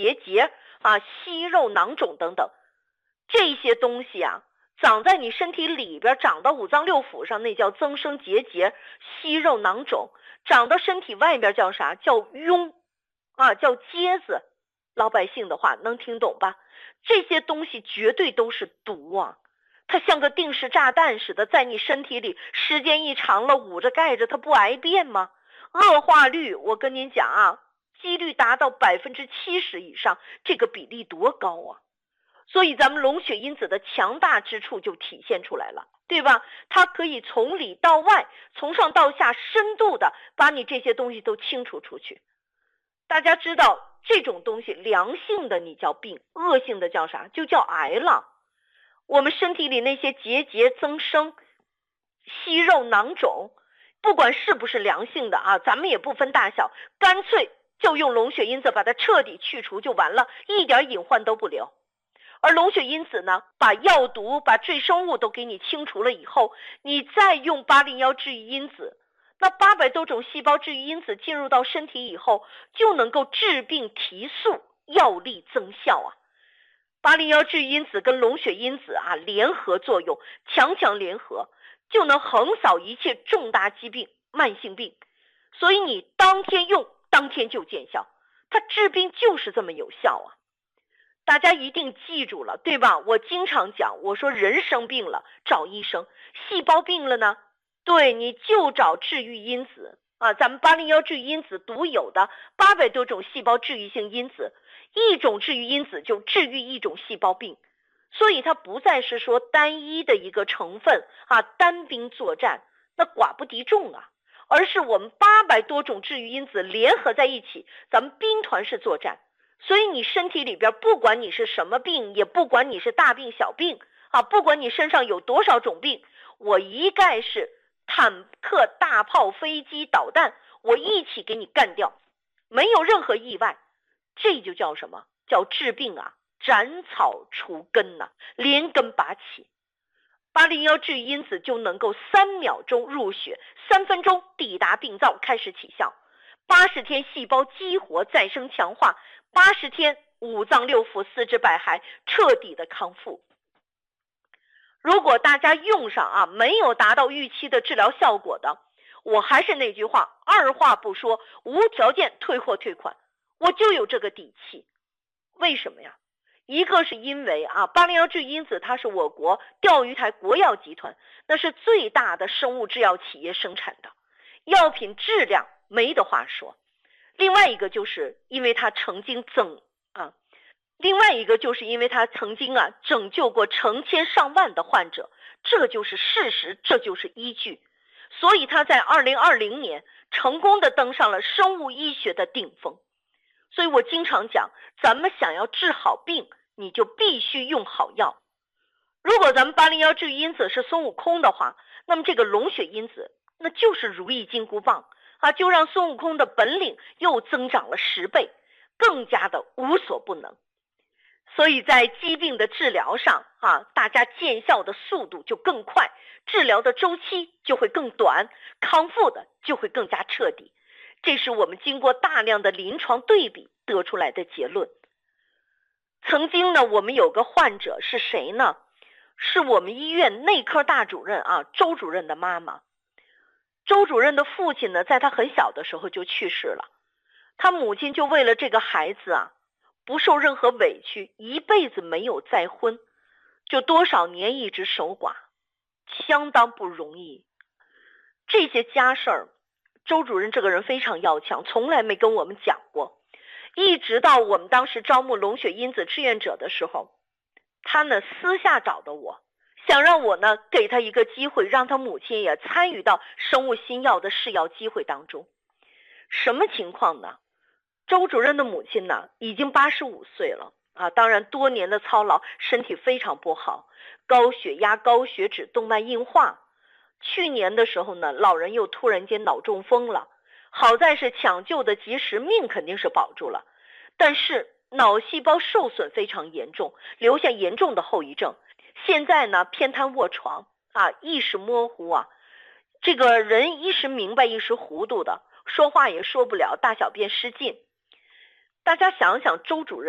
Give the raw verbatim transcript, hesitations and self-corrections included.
结节啊、息肉囊肿等等，这些东西啊长在你身体里边，长到五脏六腑上，那叫增生结节、息肉囊肿；长到身体外边叫啥？叫痈啊，叫疖子。老百姓的话能听懂吧？这些东西绝对都是毒啊！它像个定时炸弹似的，在你身体里时间一长了，捂着盖着，它不癌变吗？恶化率，我跟您讲啊，几率达到百分之七十以上，这个比例多高啊！所以咱们龙血因子的强大之处就体现出来了，对吧？它可以从里到外，从上到下深度的把你这些东西都清除出去。大家知道这种东西良性的你叫病，恶性的叫啥？就叫癌了。我们身体里那些结节增生、息肉囊肿，不管是不是良性的啊，咱们也不分大小，干脆就用龙血因子把它彻底去除就完了，一点隐患都不留。而龙血因子呢，把药毒、把赘生物都给你清除了以后，你再用八零幺治愈因子，那八百多种细胞治愈因子进入到身体以后，就能够治病提速，药力增效啊。八零幺治愈因子跟龙血因子啊联合作用，强强联合，就能横扫一切重大疾病、慢性病。所以你当天用，当天就见效，它治病就是这么有效啊。大家一定记住了，对吧？我经常讲，我说人生病了找医生，细胞病了呢，对，你就找治愈因子啊。咱们八零幺治愈因子独有的八百多种细胞治愈性因子，一种治愈因子就治愈一种细胞病，所以它不再是说单一的一个成分啊，单兵作战，那寡不敌众啊，而是我们八百多种治愈因子联合在一起，咱们兵团式作战。所以你身体里边，不管你是什么病，也不管你是大病小病啊，不管你身上有多少种病，我一概是坦克、大炮、飞机、导弹，我一起给你干掉，没有任何意外。这就叫什么？叫治病啊，斩草除根呐、啊，连根拔起。八零幺治愈因子就能够三秒钟入血，三分钟抵达病灶，开始起效。八十天细胞激活再生强化，八十天五脏六腑四肢百骸彻底的康复。如果大家用上啊没有达到预期的治疗效果的，我还是那句话，二话不说，无条件退货退款，我就有这个底气。为什么呀？一个是因为啊，八零幺治愈因子它是我国钓鱼台国药集团，那是最大的生物制药企业生产的，药品质量没得话说。另外一个就是因为它曾经整啊，另外一个就是因为它曾经啊拯救过成千上万的患者，这就是事实，这就是依据。所以它在二零二零年成功的登上了生物医学的顶峰。所以我经常讲，咱们想要治好病，你就必须用好药。如果咱们八零幺治愈因子是孙悟空的话，那么这个龙血因子那就是如意金箍棒啊，就让孙悟空的本领又增长了十倍，更加的无所不能。所以在疾病的治疗上啊，大家见效的速度就更快，治疗的周期就会更短，康复的就会更加彻底。这是我们经过大量的临床对比得出来的结论。曾经呢，我们有个患者是谁呢？是我们医院内科大主任啊，周主任的妈妈。周主任的父亲呢，在他很小的时候就去世了，他母亲就为了这个孩子啊，不受任何委屈，一辈子没有再婚，就多少年一直守寡，相当不容易。这些家事儿，周主任这个人非常要强，从来没跟我们讲过。一直到我们当时招募龙血因子志愿者的时候，他呢私下找的我，想让我呢给他一个机会，让他母亲也参与到生物新药的试药机会当中。什么情况呢？周主任的母亲呢已经八十五岁了啊，当然多年的操劳，身体非常不好，高血压、高血脂、动脉硬化。去年的时候呢，老人又突然间脑中风了，好在是抢救的及时，命肯定是保住了，但是脑细胞受损非常严重，留下严重的后遗症。现在呢偏瘫卧床啊，意识模糊啊，这个人一时明白一时糊涂的，说话也说不了，大小便失禁。大家想想，周主任